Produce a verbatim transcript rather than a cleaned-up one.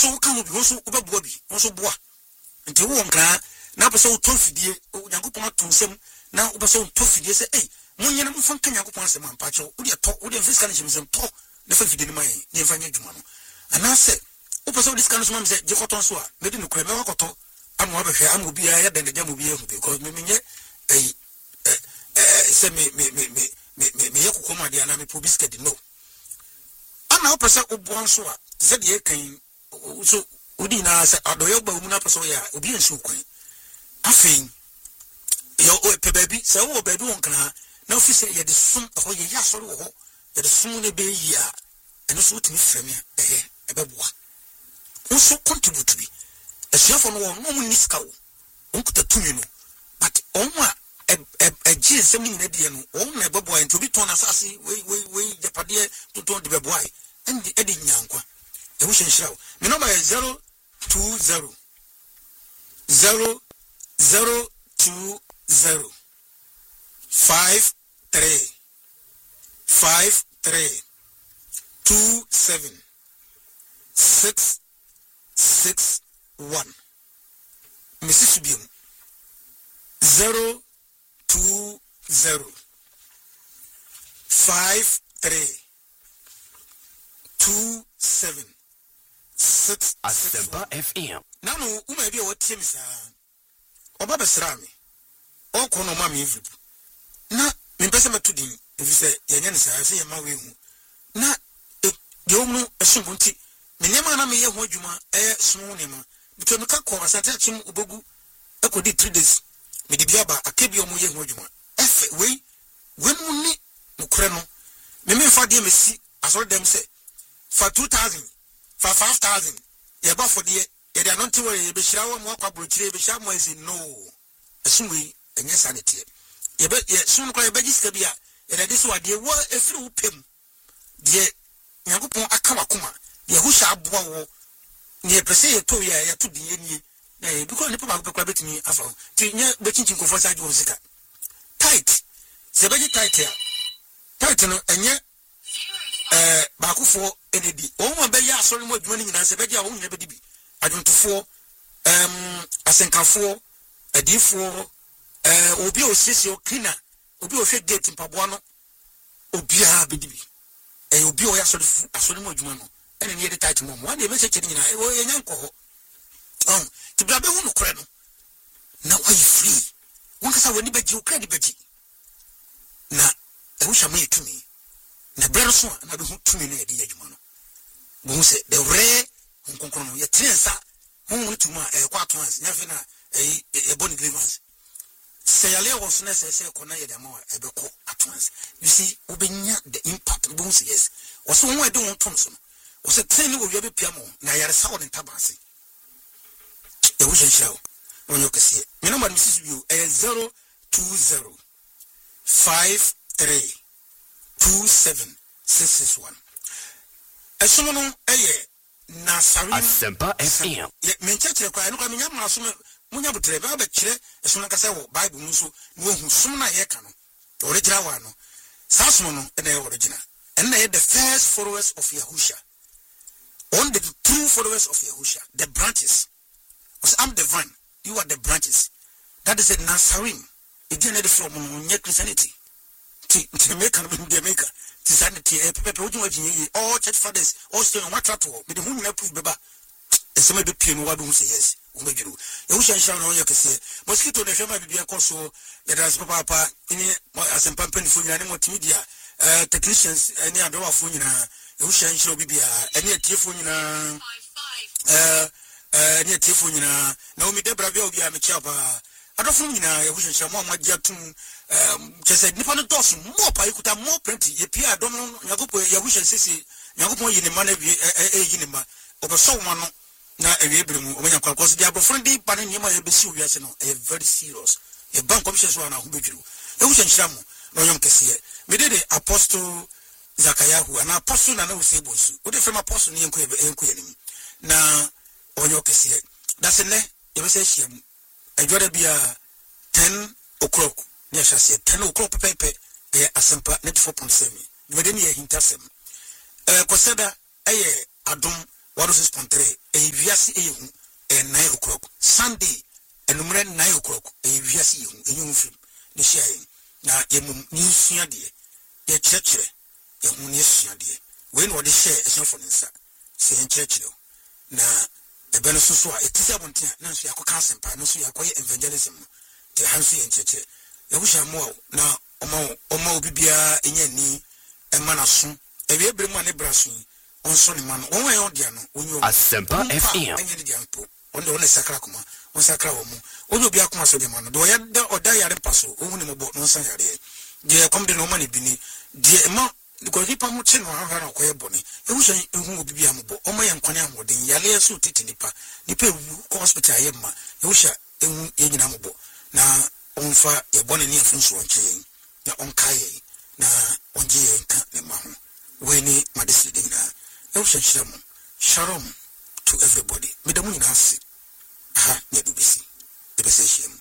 so ka obi so obeboa bi wo so boa nti wo nkra na pese wo tofidie Nyankopɔn atonsem na wo pese wo tofidie se eh munyena mfa nka Nyankopɔn asem ampa cho wo de to wo de physical nhyemsem to na fa fidie ni mai ne mfa nya dwuma no ana se wo pese wo diskan so mam se je koton so a me de no kura me wakoto amu abehwe amu bi ya de de mu bi ehu because me menye eh eh se me me me me me me yakoko ma de na me probisket no ana wo pese wo bo so a se de kan so udi na se adoyo ba mu na pese wo ya obi ensu kwan afin yo o pe baby se wo baby won kana na office ye de sum ho ye ya sori wo ho ye de sum ne be yi a eno so timi frame eh ebeboa wo so contribute bi esiafo no won no mu niska wo onkuta tumi no but onwa e ji nsem ni na de no on na ebeboa ento bi ton asase we we we japade to ton de beboa endi edi nyankwa e wo hyenhyira wo me number is zero two zero zero zero two zero five three five three two seven six six one. Missus Bium zero two zero five three two seven six Asempa F M. Now no uma bi o tie mi sa oba besra mi o ko no ma mi evip na me pese matudin efi se yenye ne sa se ye ma we hu na de o mu esubunti me nyama na me ye ho adwuma eh sunu ne ma because me ka ko asante chim obogu ekodi three days me de bia ba akebi o mu ye ho adwuma efe we we mu ni mukre no me me fa de mesi asoro dem se for two thousand for five thousand ye ba for de ye de anonti we ye be hira wo mu akwa brochire be hira mo ezi no esunwe enye sanete ye be ye sunu kwa ye be gisika bia ye de so ade wo efiri wo pem de Nyankopɔn aka wakoma ye hu sha aboa wo ne pese ye to ye ye to de ye nie na ye because ne papa kwa betimi afa ti nya be chinchin ko fosa jo sika tight se be tight ya tight no enye eh ba kufo enedi o mo be ya asori mo adwuma ni nyina se be dia wo nya be dibi adwontofo em asenkafo adifo eh obi o sisi o cleaner obi o hwe gate mpaboa no obi a be dibi eh obi o ya asori asori mo adwuma no ene ne de tight mo mo ade be se chiri nyina e wo ye nyanko ho oh ti bla be hu no kore no na why free won kasa woni be ji o credit be ji na e wo hwa mo etumi na brero so na be hu tumi no ye de adwuma no bo se de re nkonkron no ye trensa hu tuma e kwa tons nya fe na e e boni grievance se yale wo so na se se ko na ye de ma e be ko atons you see obenya the impact bo se yes wo so hu e de won tons no wo se ten ni wo ye be pia mo na yare sa wo ntabase e wo hyenhyia wo onyo kese me number Missus Bio e zero two zero five three two seven six six one esomo no eye Nasarim Asempa F M. Ye menchechire kwa no kwa menya maso munya butere ba ba kire esomo kasa wo Bible mu so no hu som na ye ka no original one no sasomo no e na ye original and na ye the first followers of Yahusha on the true followers of Yahusha the branches was I'm the vine you are the branches that is a Nasarim it didn't from Christianity to make an Jamaica Christianity people all church fathers all stay on what to be the whom you prove beba some of the pin what do say yes umejiru you shall shall no you can say mosquito the shama be so that as papa in Asempa penfo nyina ne multimedia uh technicians any other fo nyina you shall shall be any tiefo nyina uh uh any tiefo nyina na omi debra bia obi a me chia pa adofo nyina you shall mo amagia tum um just nipa no dos more pa ikuta more plenty ye pia adom no Nyankopon you shall sisi Nyankopon yi ne ma na e yi ne ma obeso ma no na ewe bremu omanya kwa koso dia bofro di pa ne nyema ye besi owiase no e very serious e bank commission so na ho bedwuru e hu hyenhyira mo no yom kese me de the apostle Zakayahu ana apostle na na wose bonsu o de frema apostle ne yenko yenko yanim na onyo kese that's ne ye be se hia mu adwada bia ten o'clock ne hya se ten o'clock pepe e Asempa ninety-four point seven me de ne ye hintasem eh koseda eye adom one oh six point three e wiase e hu e nine o'clock Sunday enumere nine o'clock e wiase e hu enyu film ne share yin na yemum ni sua de ye kyerɛkyerɛ ye hu ne sua de we no de share esofo ne nsa se yen kyerɛkyerɛ na ebe no so so a etise abonten na nso yakoka asempa no so yakoye evangelism te hanso yen kyerɛkyerɛ ye hu sha mo na oma oma obibia enya ni ema na so ewe ebremu ane braso onso ne ma no won ayo dia no onyo Asempa F M enye dia mpo onde won sakra kuma won sakra wo mu onyo bia kuma so de ma no do ya da oda yare paso ohun ne mo no san yare je kom de no ma ne bini je ma ko ripa mu che no ha na ko ye boni e hu so ehun obibia mo bo o ma ye nkwane amodin yale yeso titi nipa nipa ewu ko hospital ye ma e hu sha ehun ye nyina mo bo na onfa ye boni ne afun so onche na onkaye na onje ye nka ne ma ho we ni madisi de na e hu sha shalom to everybody. Me da mu nyina ase. Aha, ne do bisi. E be se